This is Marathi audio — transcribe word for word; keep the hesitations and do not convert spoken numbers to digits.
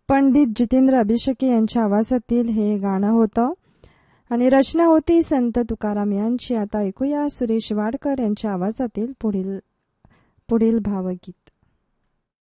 पंडित जितेंद्र अभिषेकी यांच्या आवाजातील हे गाणं होतं आणि रचना होती संत तुकाराम यांची. आता ऐकूया सुरेश वाडकर यांच्या आवाजातील पुढील पुढील भावगीत.